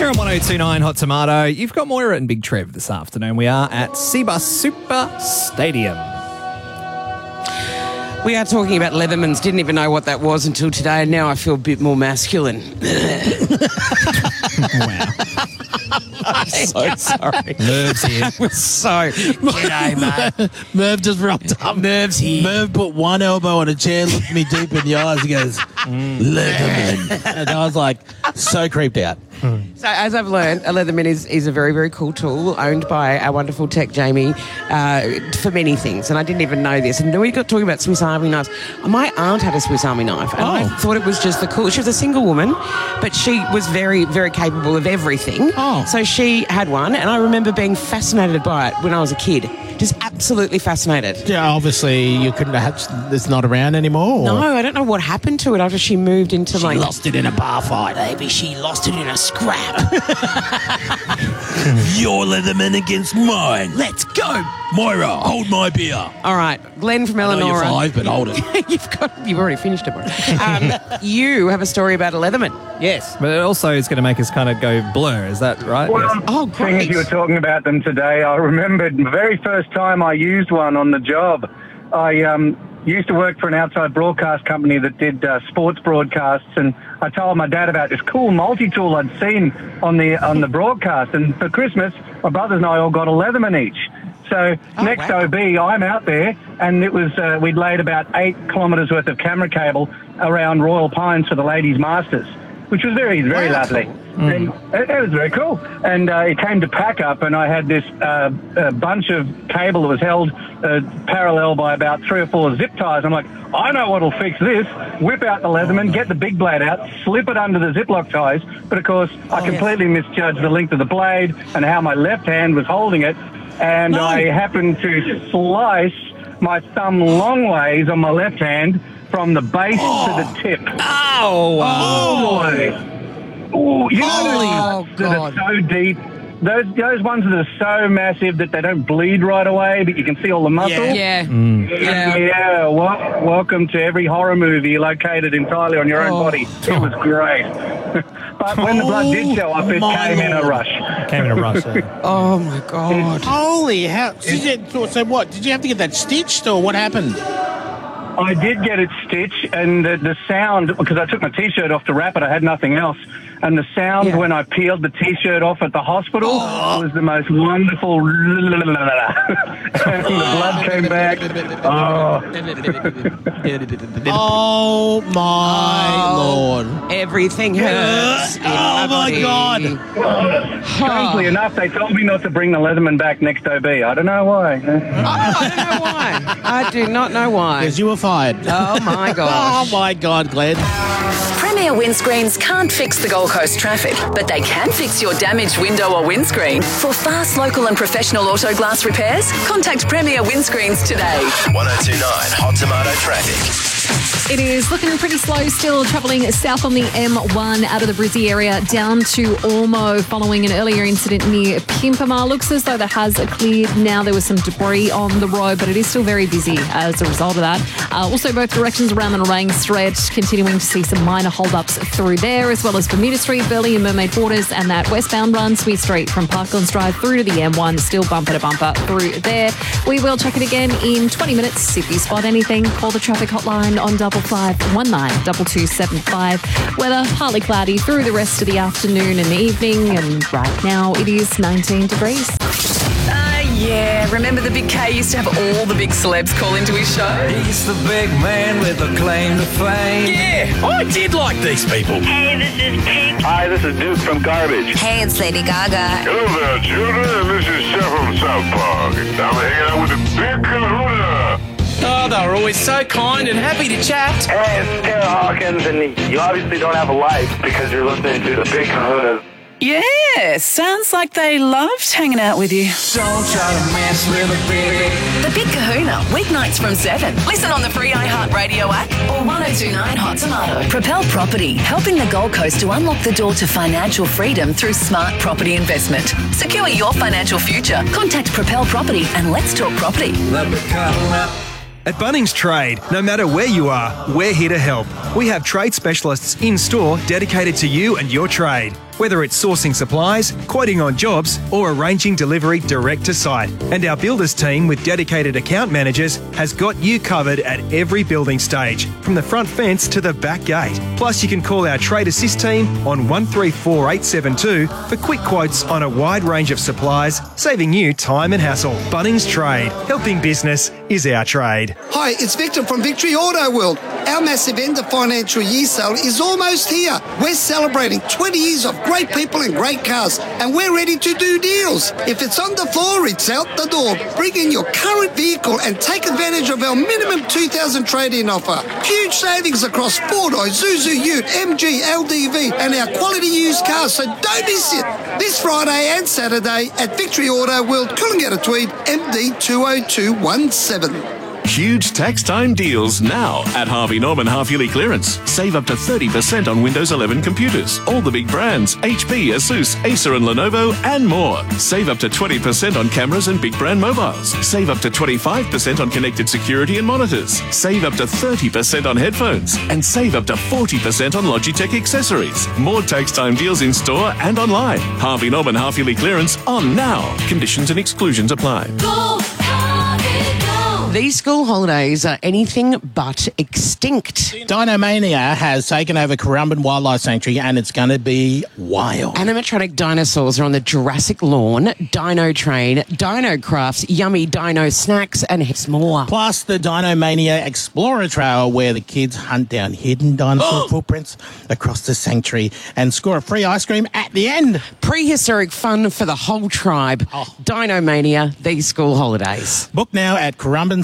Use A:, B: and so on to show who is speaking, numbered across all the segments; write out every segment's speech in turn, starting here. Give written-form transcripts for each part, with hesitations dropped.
A: Here on 1029 Hot Tomato, you've got Moira and Big Trev this afternoon. We are at Seabus Super Stadium.
B: We are talking about Leathermans. Didn't even know what that was until today, and now I feel a bit more masculine.
A: Wow.
B: I'm so sorry.
A: Nerves here.
B: I was so... G'day, mate.
C: Merv just rocked up.
B: Nerves here.
C: Merv put one elbow on a chair, looked me deep in the eyes. He goes, Leatherman. And I was like, so creeped out.
B: So as I've learned, a Leatherman is a very, very cool tool owned by our wonderful tech Jamie for many things. And I didn't even know this. And then we got talking about Swiss Army knives. My aunt had a Swiss Army knife. And I thought it was just the cool. She was a single woman, but she was very, very capable of everything.
C: Oh.
B: So she had one. And I remember being fascinated by it when I was a kid. Just absolutely fascinated.
C: Yeah, obviously you couldn't have, it's not around anymore. Or?
B: No, I don't know what happened to it after she moved into
C: She lost it in a bar fight.
B: Maybe she lost it in a scrap.
C: Your Leatherman against mine.
B: Let's go.
C: Moira, hold my beer.
B: All right, Glenn from
C: I know
B: Eleanor.
C: you're 5, but hold it.
B: You've already finished it. You have a story about a Leatherman.
A: Yes, but it also is going to make us kind of go blur. Is that right?
D: Well,
A: Yes.
B: Oh,
D: seeing as
B: great.
D: you were talking about them today, I remembered the very first time I used one on the job. I used to work for an outside broadcast company that did sports broadcasts, and I told my dad about this cool multi-tool I'd seen on the broadcast. And for Christmas, my brothers and I all got a Leatherman each. So next
B: wow.
D: OB, I'm out there, and it was we'd laid about 8 kilometres worth of camera cable around Royal Pines for the Ladies' Masters, which was very, very lovely. And it was very cool. And it came to pack up, and I had this bunch of cable that was held parallel by about 3 or 4 zip ties. I'm like, I know what'll fix this. Whip out the Leatherman, get the big blade out, slip it under the Ziploc ties. But, of course, I completely misjudged the length of the blade and how my left hand was holding it. And I happened to slice my thumb long ways on my left hand from the base to the tip. Oh boy. Oh, you know those that are so deep. Those ones that are so massive that they don't bleed right away, but you can see all the muscle.
B: Yeah.
D: Yeah. Welcome to every horror movie located entirely on your own body. It was great. But when the blood did show up, it came in a rush.
A: Came in a rush. Yeah.
B: Oh, my God.
C: Holy hell. So what? Did you have to get that stitched or what happened?
D: I did get it stitched, and the sound, because I took my T-shirt off to wrap it, I had nothing else, and the sound when I peeled the T-shirt off at the hospital was the most wonderful, and the blood came back.
C: Oh, my Lord.
B: Everything hurts. in
C: Oh, my
B: body.
C: God.
D: Strangely enough, they told me not to bring the Leatherman back next OB. I don't know why.
B: I don't know why. I do not know why.
C: Because you were fired.
B: Oh, my
C: Oh,
B: gosh.
C: my God, Glenn.
E: Premier Windscreens can't fix the Gold Coast traffic, but they can fix your damaged window or windscreen. For fast, local and professional auto glass repairs, contact Premier Windscreens today.
F: 1029 Hot Tomato Traffic.
G: It is looking pretty slow still, travelling south on the M1 out of the Brizzy area down to Ormo following an earlier incident near Pimpama. Looks as though that has cleared now. There was some debris on the road, but it is still very busy as a result of that. Also, both directions around the Nerang Stretch, continuing to see some minor hold-ups through there, as well as Bermuda Street, Burleigh and Mermaid Waters, and that westbound run, Smith Street from Parklands Drive through to the M1, still bumper to bumper through there. We will check it again in 20 minutes. If you spot anything, call the traffic hotline on 5519 2275. Weather partly cloudy through the rest of the afternoon and the evening, and right now it is 19 degrees.
E: Yeah, remember the Big K used to have all the big celebs call into his show?
H: He's the big man with a claim to fame. Yeah, I did like these people.
I: Hey, this is Pink.
J: Hi, this is Duke from Garbage.
I: Hey, it's Lady Gaga.
J: Hello there, children. This is Chef from South Park. I'm hanging out with the Big Kahuna.
H: Oh, they were always so kind and happy to chat.
J: Hey, it's Taylor Hawkins, and you obviously don't have a life because you're listening to the Big Kahuna.
E: Yeah, sounds like they loved hanging out with you.
H: Don't try to mess with a baby.
E: The Big Kahuna, weeknights from 7. Listen on the free iHeartRadio app or 1029 Hot Tomato. Propel Property, helping the Gold Coast to unlock the door to financial freedom through smart property investment. Secure your financial future. Contact Propel Property and let's talk property.
H: The Big Kahuna.
K: At Bunnings Trade, no matter where you are, we're here to help. We have trade specialists in store dedicated to you and your trade. whether it's sourcing supplies, quoting on jobs, or arranging delivery direct to site. And our builders team with dedicated account managers has got you covered at every building stage, from the front fence to the back gate. Plus, you can call our Trade Assist team on 134872 for quick quotes on a wide range of supplies, saving you time and hassle. Bunnings Trade. Helping business is our trade.
L: Hi, it's Victor from Victory Auto World. Our massive end of financial year sale is almost here. We're celebrating 20 years of great people and great cars, and we're ready to do deals. If it's on the floor, it's out the door. Bring in your current vehicle and take advantage of our minimum $2,000 trade-in offer. Huge savings across Ford, Isuzu Ute, MG, LDV, and our quality used cars, so don't miss it. This Friday and Saturday at Victory Auto World, Coolangatta Tweed, MD 20217.
M: Huge tax time deals now at Harvey Norman half-yearly clearance. Save up to 30% on Windows 11 computers. All the big brands, HP, Asus, Acer and Lenovo, and more. Save up to 20% on cameras and big brand mobiles. Save up to 25% on connected security and monitors. Save up to 30% on headphones. And save up to 40% on Logitech accessories. More tax time deals in store and online. Harvey Norman half-yearly clearance on now. Conditions and exclusions apply.
B: These school holidays are anything but extinct.
C: Dinomania has taken over Currumbin Wildlife Sanctuary and it's going to be wild.
B: Animatronic dinosaurs are on the Jurassic lawn, Dino Train, Dino Crafts, yummy dino snacks, and heaps more.
C: Plus the Dinomania Explorer Trail, where the kids hunt down hidden dinosaur footprints across the sanctuary and score a free ice cream at the end.
B: Prehistoric fun for the whole tribe. Dinomania, these school holidays.
C: Book now at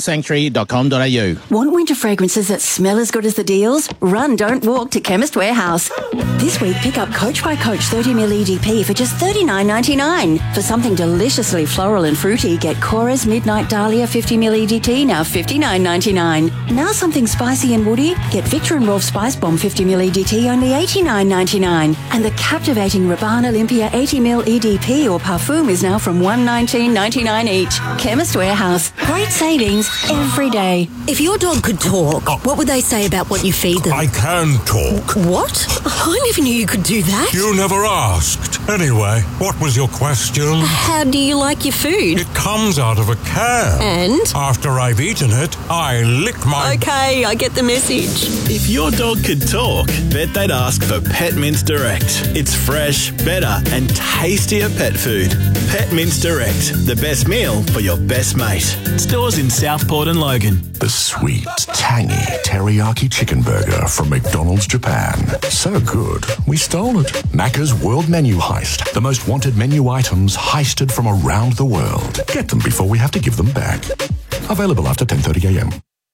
C: currumbinsanctuary.com.au.
N: Want winter fragrances that smell as good as the deals? Run, don't walk to Chemist Warehouse. This week, pick up Coach by Coach 30ml EDP for just $39.99. For something deliciously floral and fruity, get Cora's Midnight Dahlia 50ml EDT, now $59.99. Now something spicy and woody, get Victor and Rolf Spice Bomb 50ml EDT, only $89.99. And the captivating Rabanne Olympia 80ml EDP or Parfum is now from $119.99 each. Chemist Warehouse. Great savings every day.
O: If your dog could talk, what would they say about what you feed them?
J: I can talk.
O: What? I never knew you could do that.
J: You never asked. Anyway, what was your question?
O: How do you like your food?
J: It comes out of a can.
O: And?
J: After I've eaten it, I lick my...
O: Okay, I get the message.
P: If your dog could talk, bet they'd ask for Pet Mints Direct. It's fresh, better and tastier pet food. Pet Mints Direct, the best meal for your best mate. Stores in Southport and Logan.
Q: The sweet, tangy teriyaki chicken burger from McDonald's Japan. So good, we stole it. Macca's World Menu Heist. The most wanted menu items heisted from around the world. Get them before we have to give them back. Available after 10:30 a.m.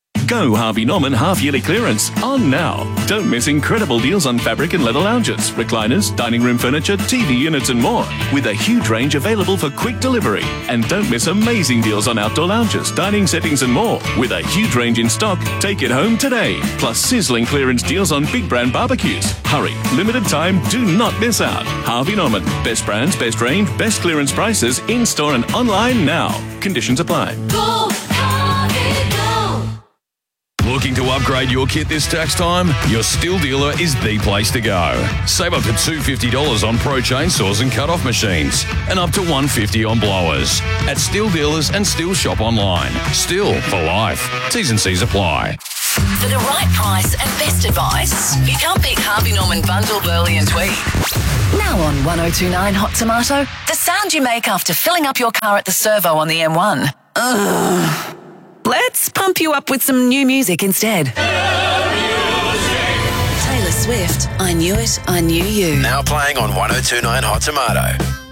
M: Go Harvey Norman half-yearly clearance on now. Don't miss incredible deals on fabric and leather lounges, recliners, dining room furniture, TV units and more, with a huge range available for quick delivery. And don't miss amazing deals on outdoor lounges, dining settings and more, with a huge range in stock. Take it home today. Plus sizzling clearance deals on big brand barbecues. Hurry, limited time, do not miss out. Harvey Norman, best brands, best range, best clearance prices, in-store and online now. Conditions apply.
R: Go, Harvey, go!
S: Looking to upgrade your kit this tax time? Your Stihl dealer is the place to go. Save up to $250 on pro chainsaws and cut-off machines, and up to $150 on blowers. At Stihl dealers and Stihl shop online. Stihl for life. T's and C's apply.
E: For the right price and best advice, you can't beat Harvey Norman Bundle, Burley and Tweed. Now on 1029 Hot Tomato, the sound you make after filling up your car at the servo on the M1. Ugh. Let's pump you up with some new music instead. Taylor Swift, I Knew It, I Knew You.
F: Now playing on 1029 Hot Tomato.